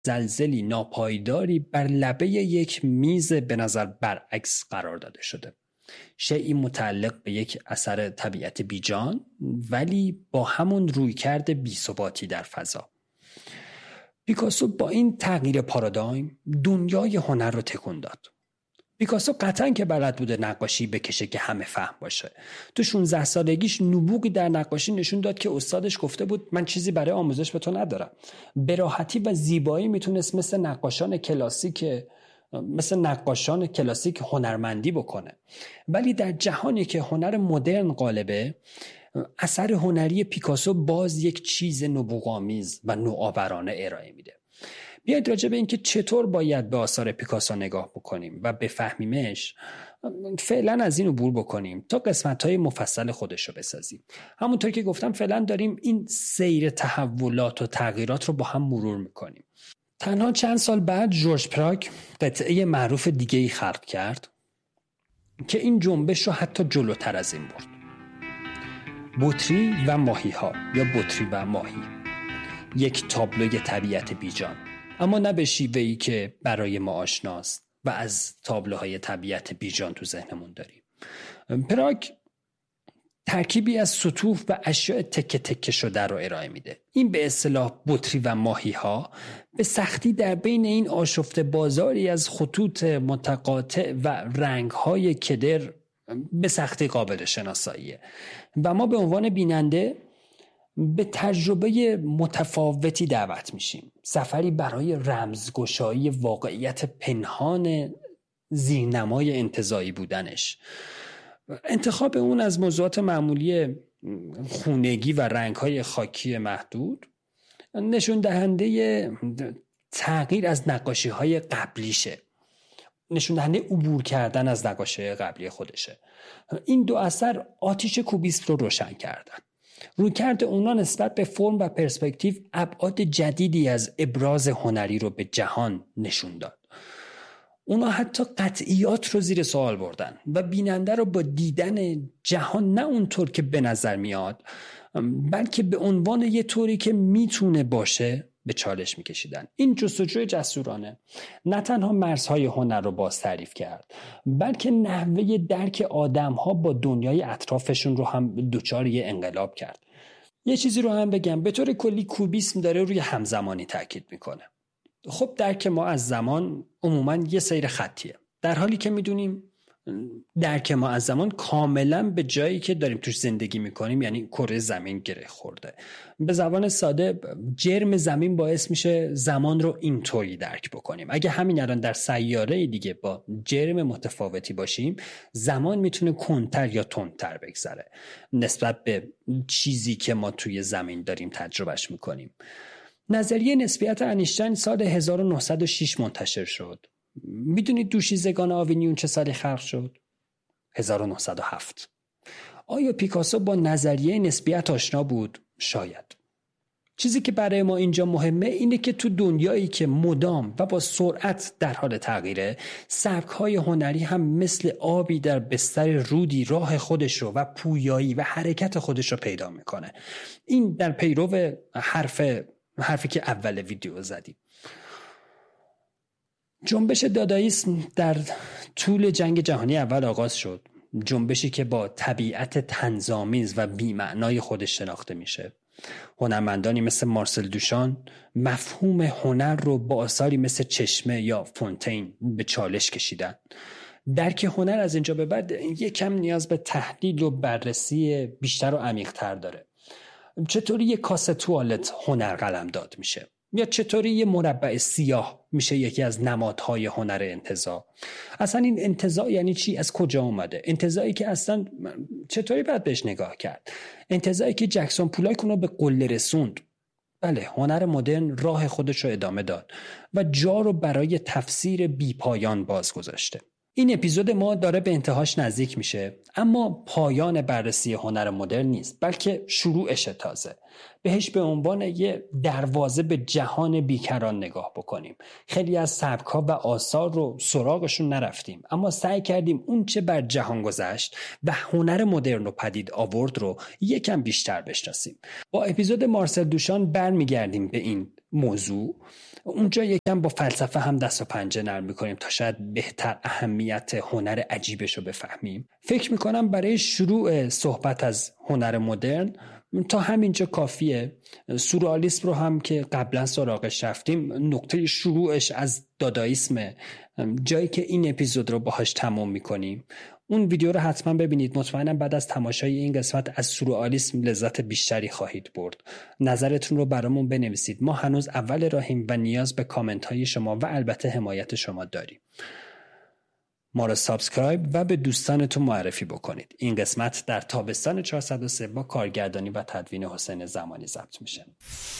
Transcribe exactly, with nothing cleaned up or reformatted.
زلزلی ناپایداری بر لبه یک میز به نظر برعکس قرار داده شده. شیئی متعلق به یک اثر طبیعت بیجان ولی با همون رویکرد بی‌ثباتی در فضا. پیکاسو با این تغییر پارادایم دنیای هنر رو تکون داد. پیکاسو قطعاً که بلد بوده نقاشی بکشه که همه فهم باشه. تو شانزده سالگیش نبوغی در نقاشی نشون داد که استادش گفته بود من چیزی برای آموزش به تو ندارم. به راحتی و زیبایی میتونست مثل نقاشان کلاسیک مثل نقاشان کلاسیک هنرمندی بکنه. ولی در جهانی که هنر مدرن غالبه، اثر هنری پیکاسو باز یک چیز نبوغامیز و نوآورانه ارائه میده. بیاید راجع به این که چطور باید به آثار پیکاسو نگاه بکنیم و بفهمیمش فعلا از این عبور بکنیم تا قسمت‌های مفصل خودش رو بسازیم. همونطور که گفتم فعلا داریم این سیر تحولات و تغییرات رو با هم مرور میکنیم. تنها چند سال بعد ژورژ پراک قطعه معروف دیگه‌ای خلق کرد که این جنبش رو حتی جلوتر از این برد. بطری و ماهی‌ها یا بطری و ماهی، یک تابلوی طبیعت بیجان، اما نه به شیوهی که برای ما آشناست و از تابلوهای طبیعت بیجان تو ذهنمون داریم. پراک ترکیبی از سطوح و اشیاء تکه تکه شده رو ارائه میده. این به اصطلاح بطری و ماهی ها به سختی در بین این آشفته بازاری از خطوط متقاطع و رنگ های کدر به سختی قابل شناساییه و ما به عنوان بیننده به تجربه متفاوتی دعوت میشیم. سفری برای رمزگشایی واقعیت پنهان زیرنمای انتزاعی بودنش. انتخاب اون از موضوعات معمولی خونگی و رنگ‌های خاکی محدود نشون دهنده تغییر از نقاشی‌های قبلیشه، نشون دهنده عبور کردن از نقاشی قبلی خودشه. این دو اثر آتیش کوبیسم رو روشن کردن. رویکرد اونا نسبت به فرم و پرسپکتیو ابعاد جدیدی از ابراز هنری رو به جهان نشون داد. اونا حتی قطعیات رو زیر سوال بردن و بیننده رو با دیدن جهان نه اونطور که به نظر میاد بلکه به عنوان یه طوری که میتونه باشه به چالش میکشیدن. این جستجوی جسورانه نه تنها مرزهای هنر رو باز تعریف کرد بلکه نحوه درک آدم‌ها با دنیای اطرافشون رو هم دچار یه انقلاب کرد. یه چیزی رو هم بگم، به طور کلی کوبیسم داره روی همزمانی تاکید میکنه. خب درک ما از زمان عموما یه سیر خطیه، در حالی که میدونیم درک ما از زمان کاملا به جایی که داریم توش زندگی میکنیم یعنی کره زمین گره خورده. به زبان ساده جرم زمین باعث میشه زمان رو اینطوری درک بکنیم. اگه همین الان در سیاره دیگه با جرم متفاوتی باشیم زمان میتونه کنتر یا تندتر بگذره نسبت به چیزی که ما توی زمین داریم تجربهش میکنیم. نظریه نسبیت انیشتین سال هزار و نهصد و شش منتشر شد. میدونید دوشیزگان آوینیون چه سالی خلق شد؟ هزار و نهصد و هفت. آیا پیکاسو با نظریه نسبیت آشنا بود؟ شاید. چیزی که برای ما اینجا مهمه اینه که تو دنیایی که مدام و با سرعت در حال تغییره، سبک‌های هنری هم مثل آبی در بستر رودی راه خودش رو و پویایی و حرکت خودش رو پیدا میکنه. این در پیرو حرف حرفی که اول ویدیو زدیم. جنبش داداییسم در طول جنگ جهانی اول آغاز شد. جنبشی که با طبیعت طنزآمیز و بی‌معنای خودش شناخته میشه. هنرمندانی مثل مارسل دوشان مفهوم هنر رو با آثاری مثل چشمه یا فونتین به چالش کشیدن. درک هنر از اینجا به بعد یکم نیاز به تحلیل و بررسی بیشتر و عمیق‌تر داره. چطوری یک کاسه توالت هنر قلمداد میشه؟ یا چطوری یه مربع سیاه میشه یکی از نمادهای هنر انتزاع؟ اصلا این انتزاع یعنی چی؟ از کجا اومده؟ انتزاعی که اصلا چطوری باید بهش نگاه کرد؟ انتزاعی که جکسون پولاک اونو به قله رسوند. بله، هنر مدرن راه خودش رو ادامه داد و جا رو برای تفسیر بی پایان باز گذاشته. این اپیزود ما داره به انتهاش نزدیک میشه، اما پایان بررسی هنر مدرن نیست بلکه شروعش تازه. بهش به عنوان یه دروازه به جهان بیکران نگاه بکنیم. خیلی از سبک‌ها و آثار رو سراغشون نرفتیم اما سعی کردیم اون چه بر جهان گذشت و هنر مدرن رو پدید آورد رو یکم بیشتر بشناسیم. با اپیزود مارسل دوشان برمیگردیم به این موضوع. اونجا یکم با فلسفه هم دست و پنجه نرم میکنیم تا شاید بهتر اهمیت هنر عجیبش رو بفهمیم. فکر میکنم برای شروع صحبت از هنر مدرن تا همینجا کافیه. سورئالیسم رو هم که قبلا سراغش رفتیم، نقطه شروعش از دادایسم، جایی که این اپیزود رو باهاش تموم میکنیم. اون ویدیو رو حتما ببینید. مطمئنم بعد از تماشای این قسمت از سورئالیسم لذت بیشتری خواهید برد. نظرتون رو برامون بنویسید. ما هنوز اول راهیم و نیاز به کامنت های شما و البته حمایت شما داریم. ما رو سابسکرایب و به دوستانتون معرفی بکنید. این قسمت در تابستان چهارصد و سه با کارگردانی و تدوین حسین زمانی ضبط میشه.